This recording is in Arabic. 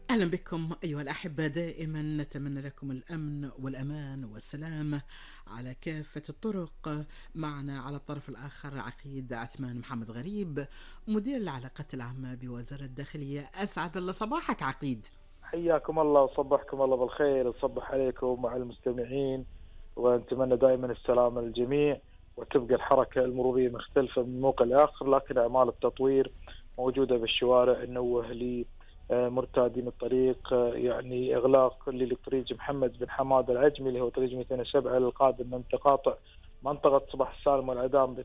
أهلا بكم أيها الأحبة، دائما نتمنى لكم الأمن والأمان والسلام على كافة الطرق. معنا على الطرف الآخر عقيد عثمان محمد غريب، مدير العلاقات العامة بوزارة الداخلية. أسعد الله صباحك عقيد. حياكم الله وصبحكم الله بالخير، وصبح عليكم ومع المستمعين، ونتمنى دائما السلامة للجميع، وتبقى الحركة المرورية مختلفة من موقع لآخر، لكن أعمال التطوير موجودة بالشوارع. نوه لمرتادين الطريق يعني إغلاق لطريق محمد بن حماد العجمي اللي هو طريق 207 للقادم من تقاطع منطقة صباح السالم والعدام